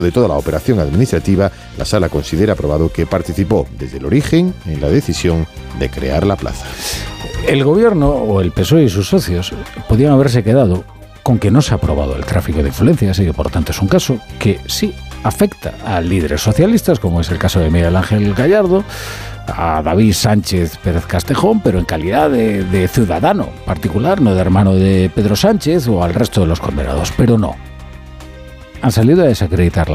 de toda la operación administrativa, la Sala considera aprobado que participó desde el origen en la decisión de crear la plaza. El gobierno o el PSOE y sus socios podían haberse quedado con que no se ha aprobado el tráfico de influencias y que por tanto es un caso que sí afecta a líderes socialistas, como es el caso de Miguel Ángel Gallardo, a David Sánchez Pérez Castejón, pero en calidad de ciudadano particular, no de hermano de Pedro Sánchez, o al resto de los condenados, pero no. Han salido a desacreditarla.